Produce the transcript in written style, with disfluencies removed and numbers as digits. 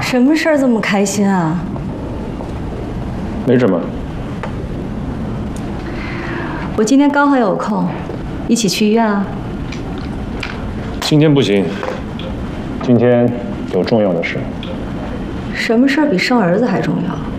什么事儿这么开心啊？ 没什么。 我今天刚好有空，一起去医院啊。 今天不行，今天有重要的事。 什么事儿比生儿子还重要？